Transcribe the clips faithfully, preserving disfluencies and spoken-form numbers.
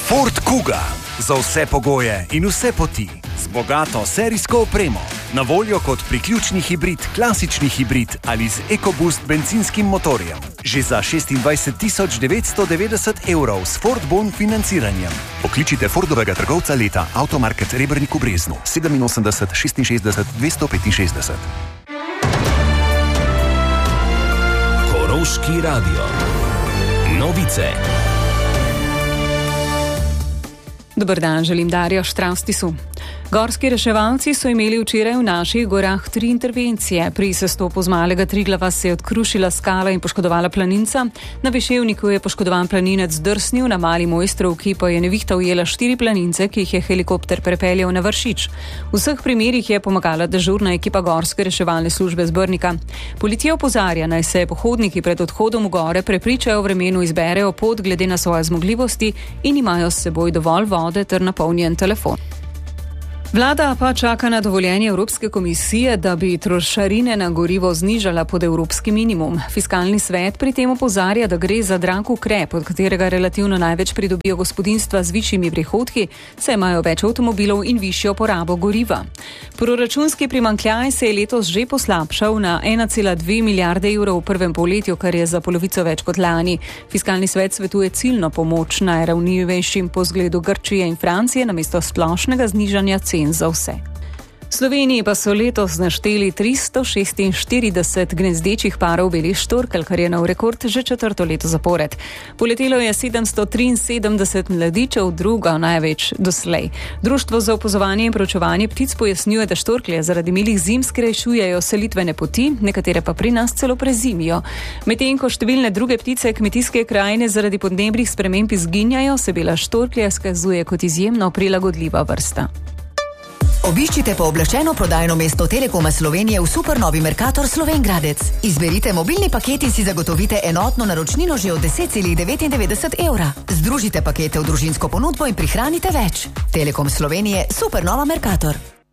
Ford Kuga. Za vse pogoje in vse poti. Z bogato serijsko opremo. Na voljo kot priključni hibrid, klasični hibrid ali z EcoBoost bencinskim motorjem. Že za šestindvajset tisoč devetsto devetdeset evrov s Ford Bon financiranjem. Pokličite Fordovega trgovca leta Automarket Rebernik v Breznu sedeminosemdeset šestinšestdeset dvesto petinšestdeset. Koroški radio. Novice. Dober dan, želim Darjo Štraustisu. Gorski reševalci so imeli včeraj v naših gorah tri intervencije. Pri sestopu z Malega Triglava se je odkrušila skala in poškodovala planinca. Na Viševniku je poškodovan planinec zdrsnil, na Mali Mojstrovki pa je nevihta ujela štiri planince, ki jih je helikopter prepeljal na Vršič. V vseh primerih je pomagala dežurna ekipa Gorske reševalne službe z Brnika. Policija opozarja, naj se pohodniki pred odhodom v gore prepričajo o vremenu, izberejo pot glede na svoje zmogljivosti in imajo s seboj dovolj vode ter napolnjen telefon. Vlada pa čaka na dovoljenje Evropske komisije, da bi trošarine na gorivo znižala pod evropski minimum. Fiskalni svet pri tem opozarja, da gre za drag ukrep, od katerega relativno največ pridobijo gospodinjstva z višjimi prihodki, saj imajo več avtomobilov in višjo porabo goriva. Proračunski primanjkljaj se je letos že poslabšal na ena cela dve milijarde evrov v prvem polletju, kar je za polovico več kot lani. Fiskalni svet svetuje ciljno pomoč najranljivejšim po zgledu Grčije in Francije namesto splošnega znižanja cen za vse. V Sloveniji pa so letos našteli tristo šestinštirideset gnezdečih parov belih štorkelj, kar je nov rekord že četrto leto zapored. Poletelo je sedemsto triinsedemdeset mladičev, druga največ doslej. Društvo za opazovanje in proučevanje ptic pojasnjuje, da štorklje zaradi milih zim skrajšujejo selitvene poti, nekatere pa pri nas celo prezimijo. Medtem ko številne druge ptice kmetijske krajine zaradi podnebnih sprememb izginjajo, se bela štorklja izkazuje kot izjemno prilagodljiva vrsta. Obiščite pooblaščeno prodajno mesto Telekoma Slovenije v supernovi Mercator Slovenj Gradec. Izberite mobilni paket in si zagotovite enotno naročnino že od deset celih devetindevetdeset evra. Združite pakete v družinsko ponudbo in prihranite več. Telekom Slovenije, supernova Mercator.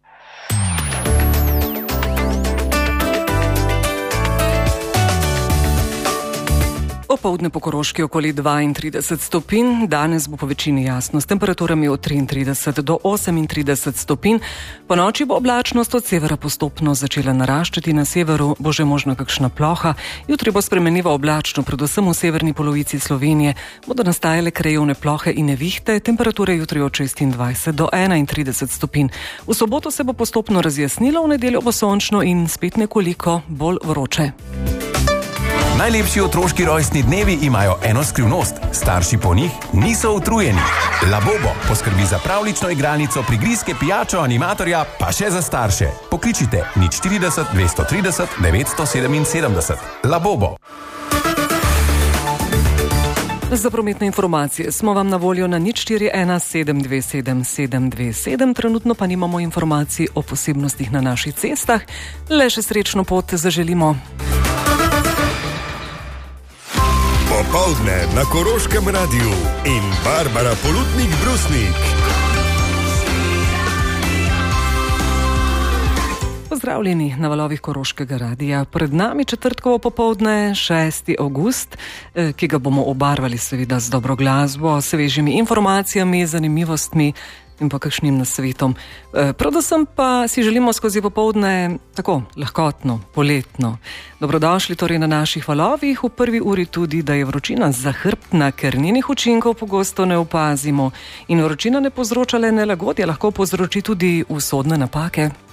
Opoldne po Koroški okoli dvaintrideset stopinj, danes bo po večini jasno s temperaturami od triintrideset do osemintrideset stopinj. Po noči bo oblačnost od severa postopno začela naraščati, na severu bo že možna kakšna ploha. Jutri bo spremenljivo oblačno, predvsem v severni polovici Slovenije bodo nastajale krajevne plohe in nevihte, temperature jutri od šestindvajset do enaintrideset stopinj. V soboto se bo postopno razjasnilo, v nedeljo bo sončno in spet nekoliko bolj vroče. Najlepši otroški rojstni dnevi imajo eno skrivnost. Starši po njih niso utrujeni. Labobo poskrbi za pravlično igralnico, prigrizke, pijačo, animatorja, pa še za starše. Pokličite nič štirideset dvesto trideset devetsto sedeminsedemdeset. Labobo. Za prometne informacije smo vam na voljo na nič štiri ena sedem dve sedem sedem dve sedem. Trenutno pa nimamo informacij o posebnostih na naših cestah. Le še srečno pot zaželimo. Popoldne na Koroškem radiju in Barbara Polutnik-Brusnik. Pozdravljeni na valovih Koroškega radija. Pred nami četrtkovo popoldne, šesti avgust, ki ga bomo obarvali seveda z dobro glasbo, svežimi informacijami, zanimivostmi in pa kakšnim nasvetom. Predvsem pa si želimo skozi popoldne tako lahkotno, poletno. Dobrodošli torej na naših valovih, v prvi uri tudi, da je vročina zahrbtna, ker njenih učinkov pogosto ne opazimo. In vročina ne povzroča le nelagodja, lahko povzroči tudi usodne napake.